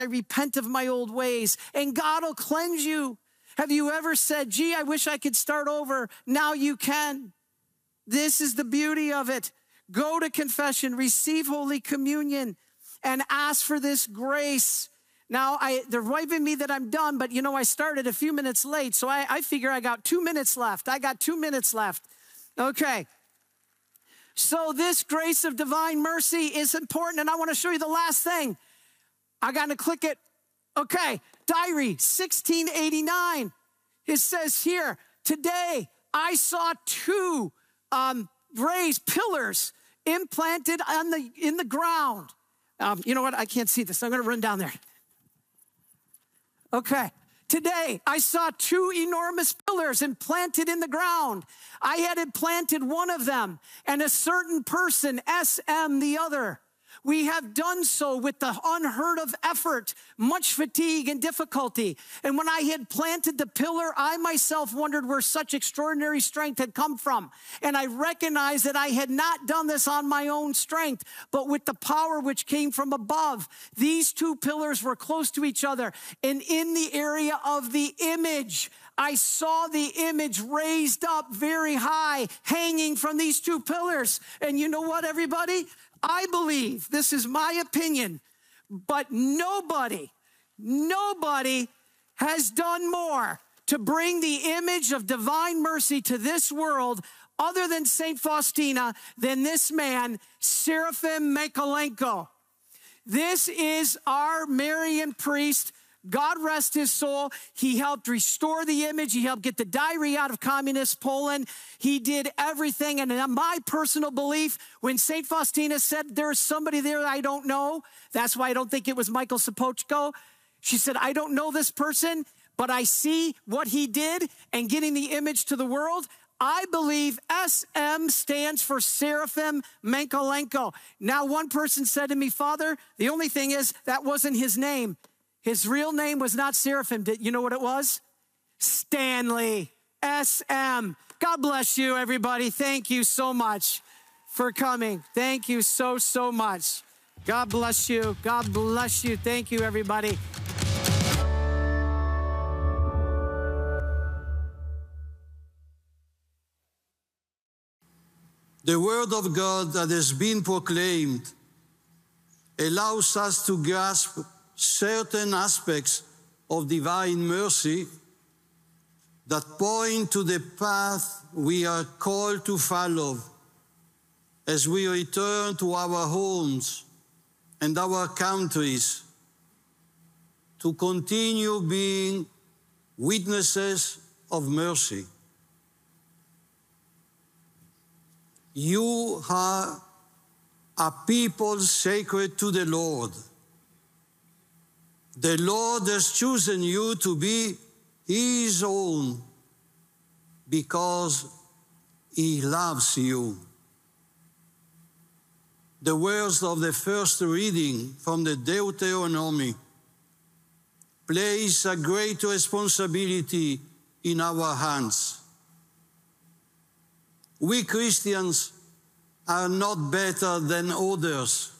I repent of my old ways, and God will cleanse you. Have you ever said, gee, I wish I could start over? Now you can. This is the beauty of it. Go to confession, receive Holy Communion, and ask for this grace. Now, they're wiping me that I'm done, but you know, I started a few minutes late, so I figure I got 2 minutes left. I got 2 minutes left. Okay. So this grace of divine mercy is important, and I want to show you the last thing. I got to click it. Okay. Diary 1689. It says here, today I saw 2 raised pillars implanted in the ground. You know what? I can't see this. I'm going to run down there. Okay. Today, I saw 2 enormous pillars implanted in the ground. I had implanted one of them, and a certain person, SM, the other. We have done so with the unheard of effort, much fatigue and difficulty. And when I had planted the pillar, I myself wondered where such extraordinary strength had come from. And I recognized that I had not done this on my own strength, but with the power which came from above. These 2 pillars were close to each other. And in the area of the image, I saw the image raised up very high, hanging from these 2 pillars. And you know what, everybody? I believe, this is my opinion, but nobody has done more to bring the image of divine mercy to this world other than St. Faustina than this man, Seraphim Mykolenko. This is our Marian priest. God rest his soul. He helped restore the image. He helped get the diary out of communist Poland. He did everything. And in my personal belief, when St. Faustina said there's somebody there I don't know, that's why I don't think it was Michael Sapochko. She said, I don't know this person, but I see what he did and getting the image to the world. I believe SM stands for Seraphim Mykolenko. Now, one person said to me, Father, the only thing is that wasn't his name. His real name was not Seraphim. You know what it was? Stanley, SM. God bless you, everybody. Thank you so much for coming. Thank you so much. God bless you. God bless you. Thank you, everybody. The word of God that has been proclaimed allows us to grasp certain aspects of divine mercy that point to the path we are called to follow as we return to our homes and our countries to continue being witnesses of mercy. You are a people sacred to the Lord. The Lord has chosen you to be his own because he loves you. The words of the first reading from the Deuteronomy place a great responsibility in our hands. We Christians are not better than others.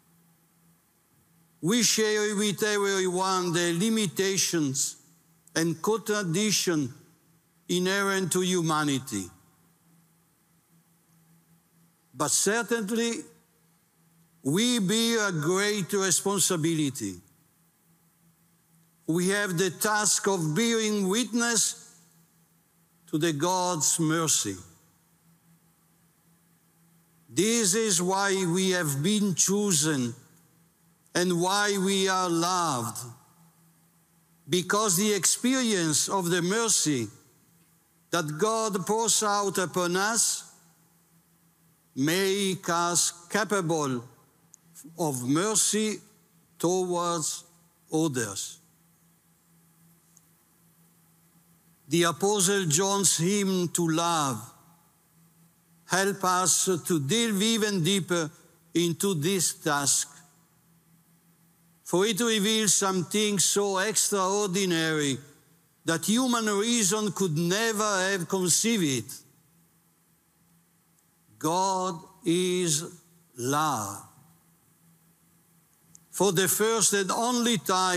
We share with everyone the limitations and contradiction inherent to humanity. But certainly, we bear a great responsibility. We have the task of bearing witness to the God's mercy. This is why we have been chosen and why we are loved, because the experience of the mercy that God pours out upon us make us capable of mercy towards others. The Apostle John's hymn to love help us to delve even deeper into this task, for it reveals something so extraordinary that human reason could never have conceived it. God is love. For the first and only time,